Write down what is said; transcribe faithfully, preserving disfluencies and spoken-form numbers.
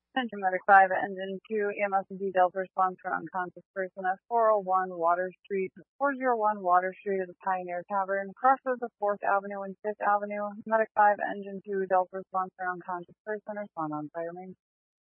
Attention Medic five, Engine two, E M S and D Delta response for an unconscious person at four oh one Water Street, four oh one Water Street at the Pioneer Tavern, crossroads of fourth Avenue and fifth Avenue. Medic five, Engine two, Delta response for an unconscious person, respond on fire main.